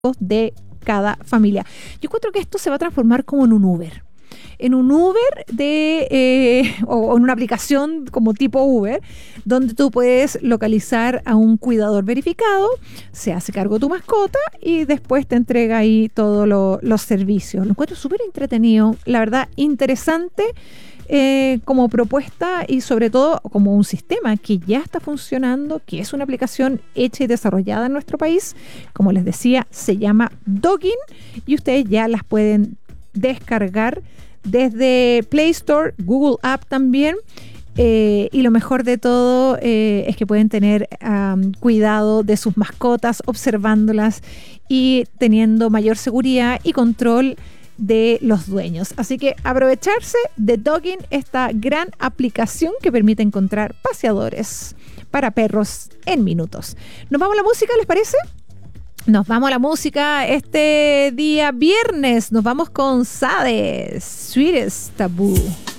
de cada familia. Yo encuentro que esto se va a transformar como en un Uber. En un Uber o en una aplicación como tipo Uber, donde tú puedes localizar a un cuidador verificado, se hace cargo de tu mascota y después te entrega ahí todos los servicios. Lo encuentro súper entretenido, la verdad, interesante como propuesta y sobre todo como un sistema que ya está funcionando, que es una aplicación hecha y desarrollada en nuestro país. Como les decía, se llama Doggin y ustedes ya las pueden descargar desde Play Store, Google App también, y lo mejor de todo es que pueden tener cuidado de sus mascotas, observándolas y teniendo mayor seguridad y control de los dueños. Así que aprovecharse de Doggin, esta gran aplicación que permite encontrar paseadores para perros en minutos. ¿Nos vamos a la música, les parece? Nos vamos a la música este día viernes. Nos vamos con Sade, Sweetest Taboo.